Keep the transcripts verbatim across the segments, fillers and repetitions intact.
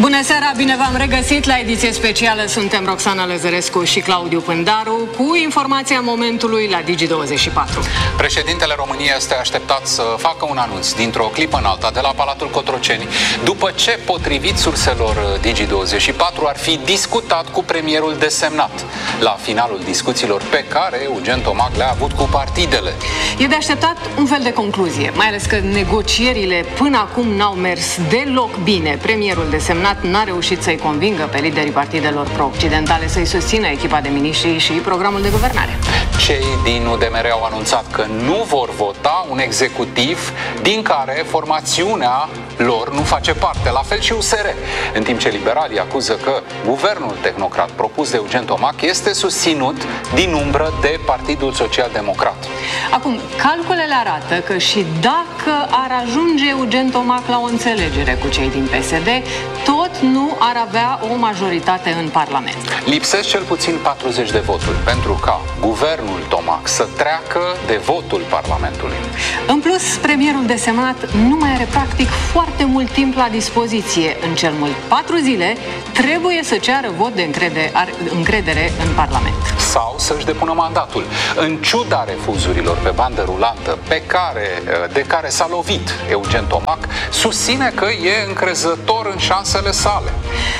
Bună seara, bine v-am regăsit la ediție specială. Suntem Roxana Lăzărescu și Claudiu Pândaru cu informația momentului la Digi douăzeci și patru. Președintele României este așteptat să facă un anunț dintr-o clipă în alta de la Palatul Cotroceni, după ce, potrivit surselor Digi douăzeci și patru, ar fi discutat cu premierul desemnat la finalul discuțiilor pe care Eugen Tomac le-a avut cu partidele. E de așteptat un fel de concluzie, mai ales că negocierile până acum n-au mers deloc bine. Premierul desemnat n-a reușit să-i convingă pe liderii partidelor pro-occidentale să-i susțină echipa de miniștri și programul de guvernare. Cei din U D M R au anunțat că nu vor vota un executiv din care formațiunea lor nu face parte, la fel și U S R, în timp ce liberalii acuză că guvernul tehnocrat propus de Eugen Tomac este susținut din umbră de Partidul Social Democrat. Acum, calculele arată că și dacă ar ajunge Eugen Tomac la o înțelegere cu cei din P S D, tot nu ar avea o majoritate în Parlament. Lipsesc cel puțin patruzeci de voturi pentru ca guvernul Tomac să treacă de votul Parlamentului. În plus, premierul desemnat nu mai are practic foarte mult timp la dispoziție. În cel mult patru zile trebuie să ceară vot de încredere, încredere în Parlament. Sau să-și depună mandatul. În ciuda refuzurilor pe bandă rulantă pe care, de care s-a lovit Eugen Tomac, susține că e încrezător în șansele sale.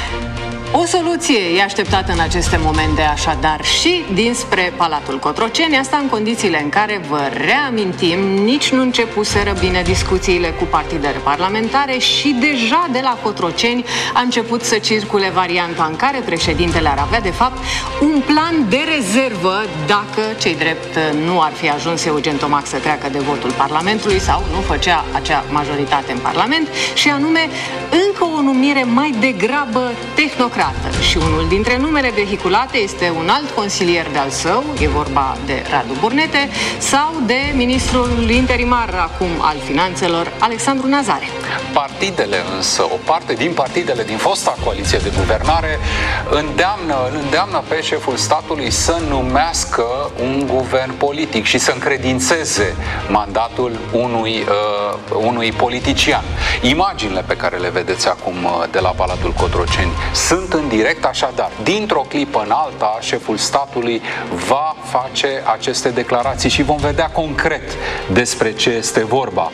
O soluție e așteptată în aceste momente, așadar, și dinspre Palatul Cotroceni, asta în condițiile în care, vă reamintim, nici nu începuseră bine discuțiile cu partidele parlamentare și deja de la Cotroceni a început să circule varianta în care președintele ar avea, de fapt, un plan de rezervă dacă, cei drept, nu ar fi ajuns Eugen Tomac să treacă de votul Parlamentului sau nu făcea acea majoritate în Parlament, și anume încă o numire mai degrabă tehnocrată. Și unul dintre numele vehiculate este un alt consilier de-al său, e vorba de Radu Burnete, sau de ministrul interimar acum al finanțelor, Alexandru Nazare. Partidele însă, o parte din partidele din fosta coaliție de guvernare îndeamnă, îndeamnă pe șeful statului să numească un guvern politic și să încredințeze mandatul unui, uh, unui politician. Imaginile pe care le vedeți acum de la Palatul Cotroceni sunt în direct, așadar, dintr-o clipă în alta, șeful statului va face aceste declarații și vom vedea concret despre ce este vorba.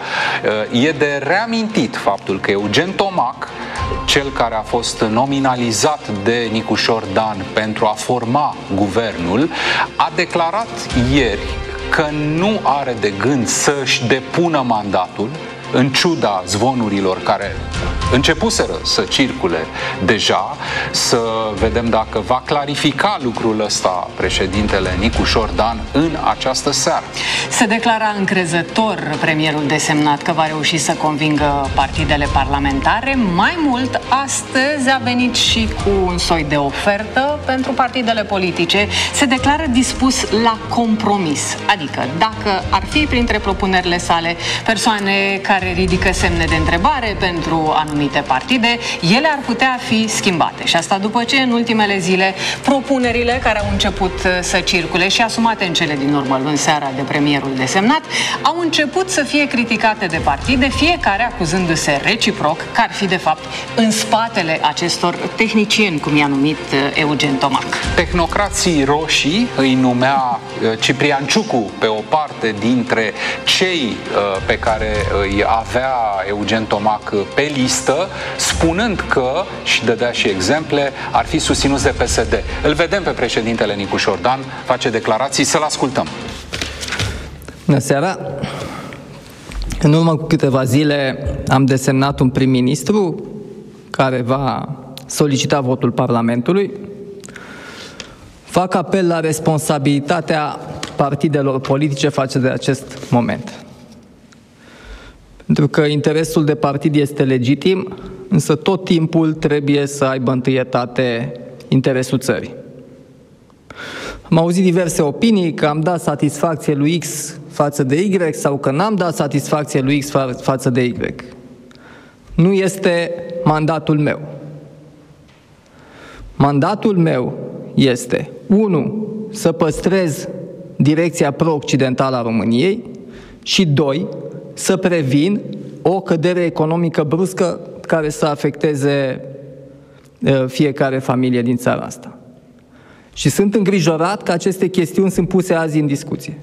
E de reamintit faptul că Eugen Tomac, cel care a fost nominalizat de Nicușor Dan pentru a forma guvernul, a declarat ieri că nu are de gând să-și depună mandatul, în ciuda zvonurilor care începuseră să circule deja. Să vedem dacă va clarifica lucrul ăsta președintele Nicușor Dan în această seară. Se declara încrezător premierul desemnat că va reuși să convingă partidele parlamentare. Mai mult, astăzi a venit și cu un soi de ofertă pentru partidele politice. Se declară dispus la compromis. Adică, dacă ar fi printre propunerile sale persoane care care ridică semne de întrebare pentru anumite partide, ele ar putea fi schimbate. Și asta după ce în ultimele zile propunerile care au început să circule și asumate în cele din urmă luni seara de premierul desemnat au început să fie criticate de partide, fiecare acuzându-se reciproc că ar fi de fapt în spatele acestor tehnicieni, cum i-a numit Eugen Tomac. Tehnocrații roșii îi numea Ciprian Ciucu pe o parte dintre cei pe care îi avea Eugen Tomac pe listă, spunând că, și dădea și exemple, ar fi susținuți de P S D. Îl vedem pe președintele Nicușor Dan, face declarații, să-l ascultăm. Bună seara! În urmă cu câteva zile am desemnat un prim-ministru care va solicita votul Parlamentului. Fac apel la responsabilitatea partidelor politice față de acest moment. Pentru că interesul de partid este legitim, însă tot timpul trebuie să aibă întâietate interesul țării. Am auzit diverse opinii că am dat satisfacție lui X față de Y sau că n-am dat satisfacție lui X fa- față de Y. Nu este mandatul meu. Mandatul meu este, unu, să păstrez direcția pro-occidentală a României și, doi, să previn o cădere economică bruscă care să afecteze fiecare familie din țara asta. Și sunt îngrijorat că aceste chestiuni sunt puse azi în discuție.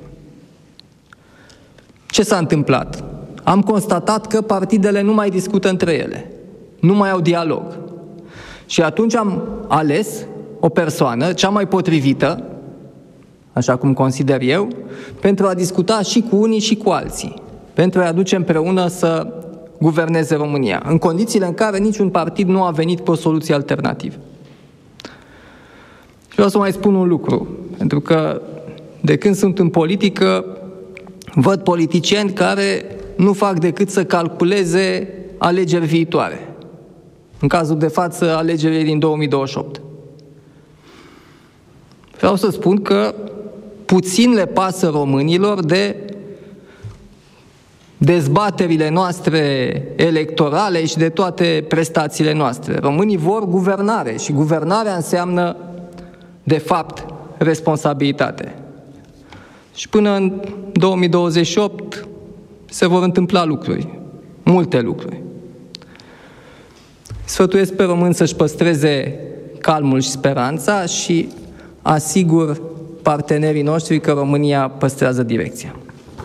Ce s-a întâmplat? Am constatat că partidele nu mai discută între ele, nu mai au dialog. Și atunci am ales o persoană, cea mai potrivită, așa cum consider eu, pentru a discuta și cu unii și cu alții, pentru a aduce împreună să guverneze România, în condițiile în care niciun partid nu a venit pe o soluție alternativă. Și vreau să mai spun un lucru, pentru că de când sunt în politică, văd politicieni care nu fac decât să calculeze alegeri viitoare. În cazul de față, alegerile din două mii douăzeci și opt. Vreau să spun că puțin le pasă românilor de dezbaterile noastre electorale și de toate prestațiile noastre. Românii vor guvernare și guvernarea înseamnă, de fapt, responsabilitate. Și până în două mii douăzeci și opt se vor întâmpla lucruri, multe lucruri. Sfătuiesc pe români să-și păstreze calmul și speranța și asigur partenerii noștri că România păstrează direcția.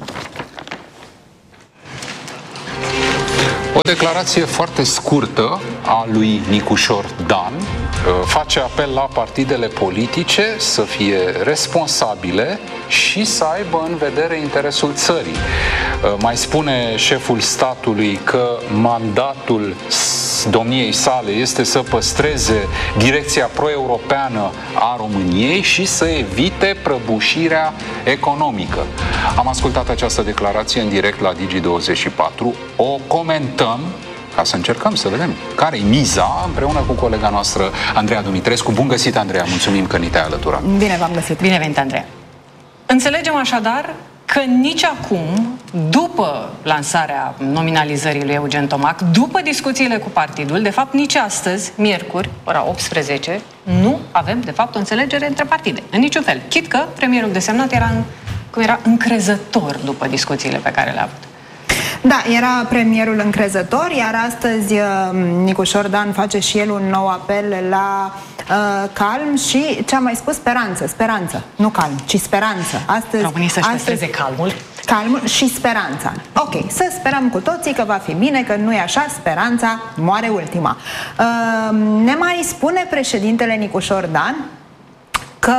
O declarație foarte scurtă a lui Nicușor Dan face apel la partidele politice să fie responsabile și să aibă în vedere interesul țării. Mai spune șeful statului că mandatul domniei sale este să păstreze direcția pro-europeană a României și să evite prăbușirea economică. Am ascultat această declarație în direct la Digi douăzeci și patru. O comentăm ca să încercăm să vedem care-i miza împreună cu colega noastră Andreea Dumitrescu. Bun găsit, Andreea! Mulțumim că ni te-ai alăturat. Bine v-am găsit! Bine venit, Andreea! Înțelegem așadar că nici acum, după lansarea nominalizării lui Eugen Tomac, după discuțiile cu partidul, de fapt nici astăzi, miercuri, ora optsprezece, nu avem, de fapt, o înțelegere între partide. În niciun fel. Chit că premierul desemnat era, cum era încrezător după discuțiile pe care le-a avut. Da, era premierul încrezător, iar astăzi Nicușor Dan face și el un nou apel la uh, calm și ce-a mai spus, speranță, speranță, nu calm, ci speranță. Astăzi, Românii să-și păstreze calmul. Calmul și speranța. Ok, să sperăm cu toții că va fi bine, că nu e așa, speranța moare ultima. Uh, ne mai spune președintele Nicușor Dan că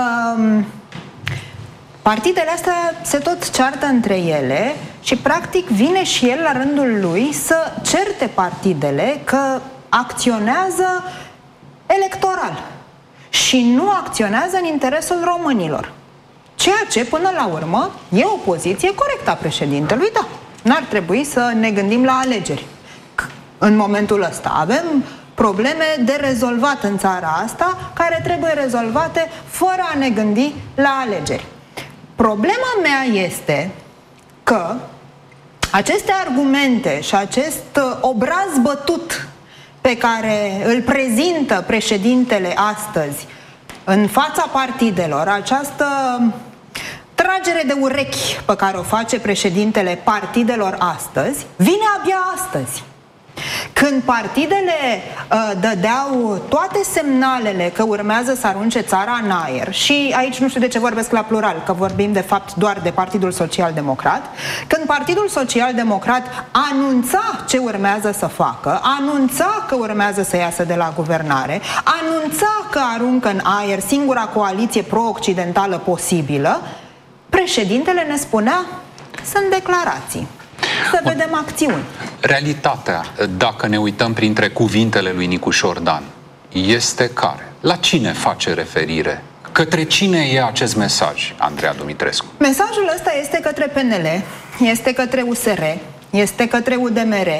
partidele astea se tot ceartă între ele și practic vine și el la rândul lui să certe partidele că acționează electoral și nu acționează în interesul românilor. Ceea ce, până la urmă, e o poziție corectă a președintelui, da. N-ar trebui să ne gândim la alegeri. În momentul ăsta avem probleme de rezolvat în țara asta, care trebuie rezolvate fără a ne gândi la alegeri. Problema mea este că aceste argumente și acest obraz bătut pe care îl prezintă președintele astăzi în fața partidelor, această tragere de urechi pe care o face președintele partidelor astăzi, vine abia astăzi. Când partidele uh, dădeau toate semnalele că urmează să arunce țara în aer, și aici nu știu de ce vorbesc la plural, că vorbim de fapt doar de Partidul Social Democrat, când Partidul Social Democrat anunța ce urmează să facă, anunța că urmează să iasă de la guvernare, anunța că aruncă în aer singura coaliție pro-occidentală posibilă, președintele ne spunea: sunt declarații. Să Bun. vedem acțiuni. Realitatea, dacă ne uităm printre cuvintele lui Nicușor Dan, este care? La cine face referire? Către cine e acest mesaj, Andreea Dumitrescu? Mesajul ăsta este către P N L, este către U S R, este către U D M R,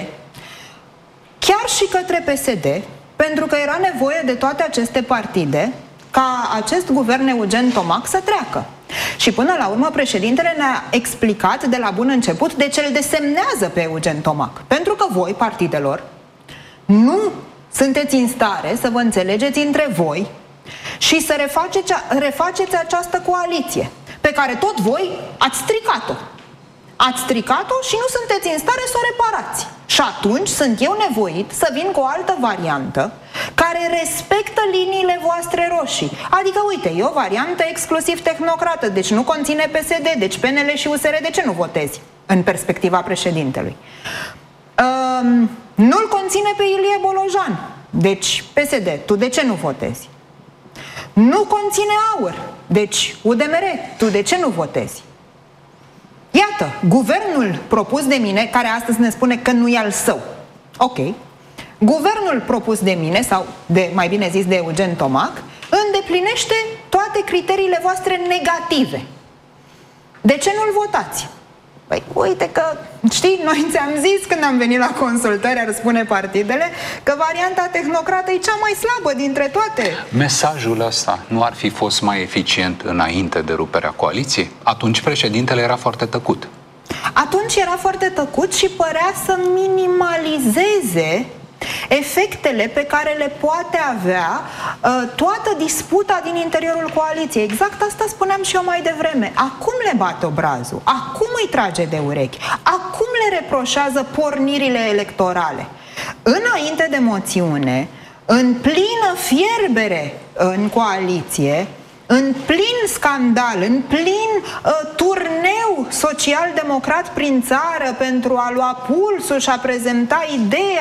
chiar și către P S D, pentru că era nevoie de toate aceste partide ca acest guvern Eugen Tomac să treacă. Și până la urmă președintele ne-a explicat de la bun început de ce îl desemnează pe Eugen Tomac. Pentru că voi, partidelor, nu sunteți în stare să vă înțelegeți între voi și să refaceți, refaceți această coaliție pe care tot voi ați stricat-o. Ați stricat-o și nu sunteți în stare să o reparați. Și atunci sunt eu nevoit să vin cu o altă variantă care care respectă liniile voastre roșii. Adică, uite, e o variantă exclusiv tehnocrată, deci nu conține P S D, deci P N L și U S R, de ce nu votezi în perspectiva președintelui? Um, nu-l conține pe Ilie Bolojan, deci P S D, tu de ce nu votezi? Nu conține aur, deci U D M R, tu de ce nu votezi? Iată, guvernul propus de mine, care astăzi ne spune că nu e al său. Ok. Guvernul propus de mine, sau de, mai bine zis de Eugen Tomac, îndeplinește toate criteriile voastre negative. De ce nu-l votați? Păi, uite că, știi, noi ți-am zis când am venit la consultări, ar spune partidele, că varianta tehnocrată e cea mai slabă dintre toate. Mesajul ăsta nu ar fi fost mai eficient înainte de ruperea coaliției? Atunci președintele era foarte tăcut. Atunci era foarte tăcut și părea să minimalizeze efectele pe care le poate avea uh, toată disputa din interiorul coaliției. Exact asta spuneam și eu mai devreme. Acum le bate obrazul, acum îi trage de urechi, acum le reproșează pornirile electorale. Înainte de moțiune, în plină fierbere în coaliție, în plin scandal, în plin uh, turneu social-democrat prin țară pentru a lua pulsul și a prezenta ideea